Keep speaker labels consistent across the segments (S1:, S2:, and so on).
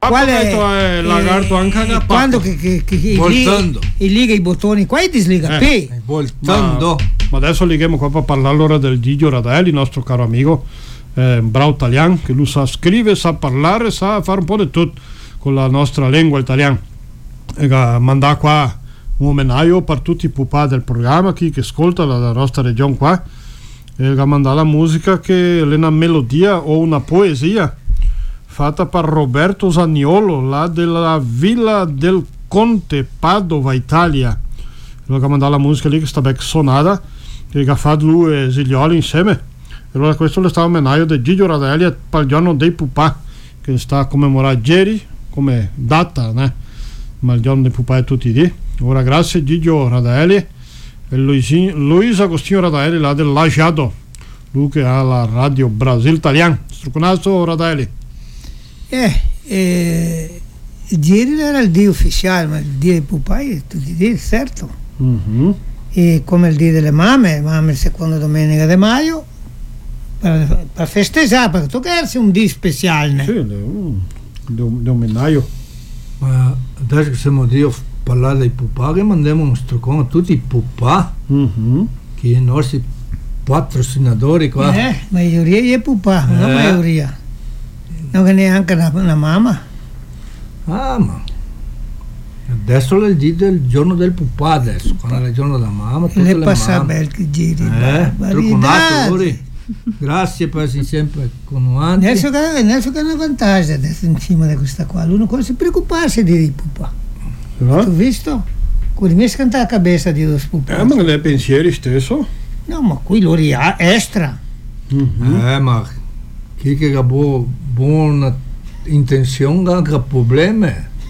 S1: Qual è il lagarto anche
S2: quando che liga i bottoni qua e disliga
S1: voltando. Ma adesso lighiamo qua per parlare allora del Gigio Radaelli, nostro caro amico, un bravo italiano che lui sa scrivere, sa parlare, sa fare un po' di tutto con la nostra lingua italiana, e manda qua un omaggio per tutti i pupà del programma, chi che ascolta la nostra regione qua, e manda la musica che è una melodia o una poesia fatta per Roberto Zaniolo, là della Villa del Conte, Padova, Italia. Allora manda la musica lì che sta ben suonata, che ha fatto lui e Ziglioli insieme. E allora questo è stato omaggio di Gigio Radaelli per il giorno dei pupà, che sta a commemorare ieri come data, ma il giorno dei pupà è tutti i dì. Ora grazie Gigio Radaelli e Luis Agostino Radaelli là del Lajado, lui che ha la radio Brasil Italiano. Struconato Radaelli.
S2: Ieri era il dia ufficiale, ma il dia dei pupai è tutti i dì, certo. E come il dia delle mamme il secondo domenica di maio, per festeggiare, per toccarsi un dia speciale.
S1: Sì, di omaggio.
S3: Ma adesso che siamo a parlare dei pupà, che mandiamo un struccone a tutti i pupà, che i nostri patrocinatori qua.
S2: Maioria è pupà, non maioria. Non è neanche una mamma.
S3: Ma adesso è il giorno del pupà, adesso, quando è il giorno della mamma, tutte le
S2: passa bel che giri.
S3: Grazie per essere sempre con noi.
S2: Adesso che è una vantaggio adesso insieme a questa qua, l'uno non si preoccuparsi di pupà. Tu visto? Quelli mi scanta la cabeza di due pupà.
S1: Ma non è pensieri stesso?
S2: No, ma qui lo è extra.
S3: Ma chi che ha buona intenzione ha anche problemi.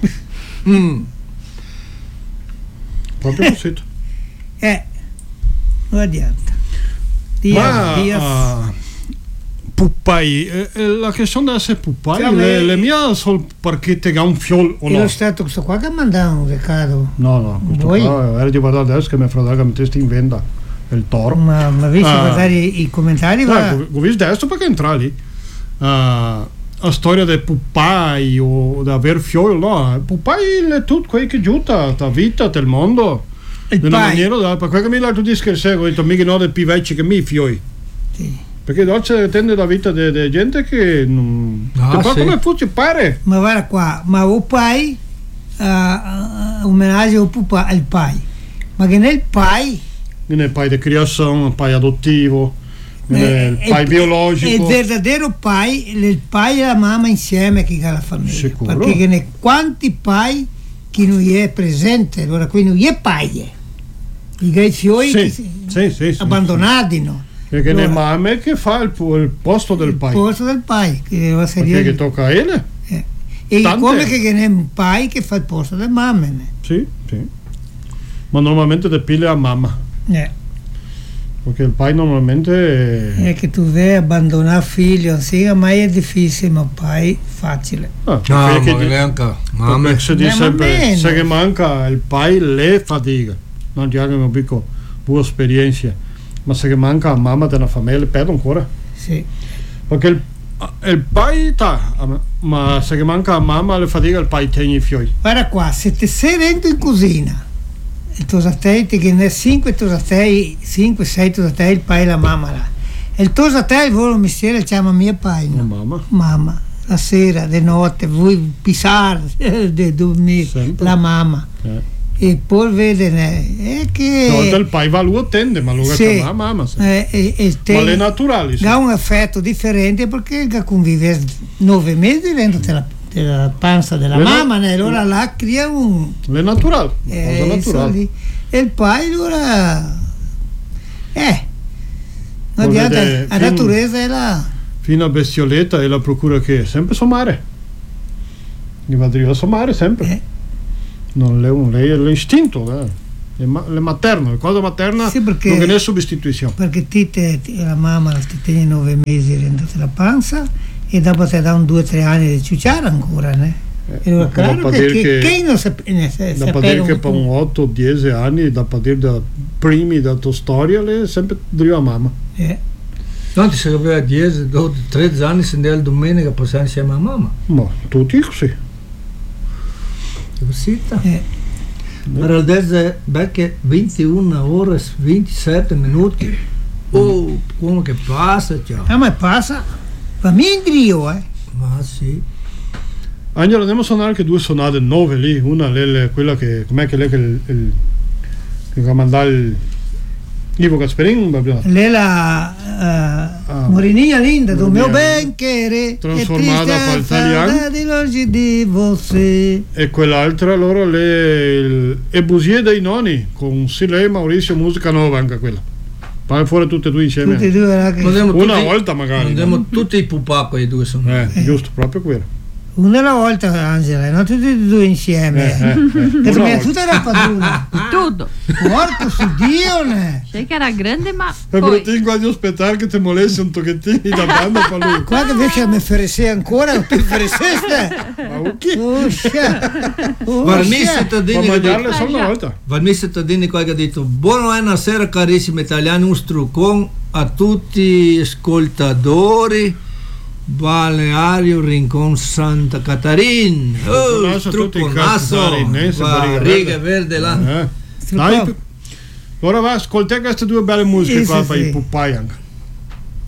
S1: Proprio così.
S2: Non adianta.
S1: Pupai, la questione di essere pupai, le mie sono perché te ha un fiol o no?
S2: Io stato questo qua che mandava un recado.
S1: No, questo qua era di guardare adesso che mi fratello che mi testa in venda il toro.
S2: Ma visto guardare i commentari?
S1: Ho visto adesso perché entra lì. La storia dei pupai o di aver fiol, no? Pupai è tutto quello che giuta la vita del mondo. In una maniera, per quello che mi la tu dici che sei, ho detto mica no dei pivecci che mi fioi. Sì. Perché dolce tende la vita di gente che non come fosse pare.
S2: Ma guarda qua, ma o pai omaggio al pupa al pai. Ma che nel pai
S1: di creazione, il pai adottivo, il pai biologico.
S2: Il vero pai, il pai e la mamma insieme che ha la famiglia.
S1: Sicuro.
S2: Perché ne quanti pai che non è presente, allora qui non è pai. I fioi
S1: sì,
S2: abbandonati, no?
S1: Perché allora, le mamme che fa il posto del pai.
S2: Il posto del pai, che
S1: che tocca a ele.
S2: E come che è un pai che fa il posto delle mamme.
S1: Sì. Ma normalmente depile a mamma. Perché il pai normalmente
S2: è che tu vedi abbandonare figlio, sì, ma è difficile, ma pai facile.
S1: Mamma si dice sempre, se che manca il pai le fatica. Non ti hanno piccolo buona esperienza, ma se che manca la mamma della famiglia le perdo ancora.
S2: Sì.
S1: Perché il pai ma se che manca la mamma le fatica il pai tiene i fioi.
S2: Guarda qua, se ti sei dentro in cucina, il tuo satellite che ne 5 6 satellite il pai e la mamma là. E il tuo satellite vuole mestiere chiama mio pai, no? Mamma. La sera, di notte, vuoi pisare, di dormire, la mamma. E poi vede che
S1: il pai va lui attende, ma lui chiama la mamma. Ma le naturali.
S2: Ha un effetto differente perché convive 9 mesi dentro della panza della mamma, allora là crea un...
S1: Le naturali. Cosa naturale.
S2: E il pai allora... la naturalezza è là.
S1: Fino a bestioletta e la procura che è sempre sommare. Gli va a sommare sempre. Non lei è l'istinto, è materno, la cosa materna non è sostituzione.
S2: Perché la mamma ti tiene 9 mesi dentro la panza e dopo ti dà un 2-3 anni di ciucciare ancora,
S1: Dopo dire che per un 8-10 anni, dopo dire da primi della tua storia, è sempre driva mamma.
S3: Tanti se aveva 10, 12, 13 anni, se andava domenica a passare insieme a mamma.
S1: Ma tutti così.
S3: visita. Para adesso perché 21 ore 27 minuti. Oh, come che passa, ciao.
S2: Ma passa. Va mindrio,
S3: Ma sì.
S1: Angelo, andiamo a suonare anche 2 sonate nuove lì. Una quella che com'è che lei che va a mandare Ivo Gasperin,
S2: lei la Morinina linda do meu bem querer
S1: trasformata per italiano
S2: di longe di você,
S1: e quell'altra allora le Busie dei nonni con Sile Maurizio, musica nuova anche quella. Fai fuori tutte e due insieme,
S2: tutti e due,
S1: una volta magari
S3: andiamo tutti i pupà con i 2 sono
S1: giusto, proprio quello.
S2: Una alla volta, Angela, non tutti e 2 insieme. Perché tutta era padrona.
S4: Tudo.
S2: Porco su Dio, né?
S4: Achei que era grande, ma
S1: È bruttino quasi aspettare che ti molesti un tocchettino da banda per lui.
S2: Quando invece mi offeresse ancora, più offeresseste.
S1: Ma ok.
S3: Varmi cittadini,
S1: mangiarle solo una volta.
S3: Varmi cittadini qua che ha detto buonasera carissimi italiani, un struccon a tutti gli ascoltatori. Balneario Rincon Santa Catarina, strucconasso, riga verde là.
S1: Dai, ora va, ascolta queste 2 belle musiche qua per i pupai anche.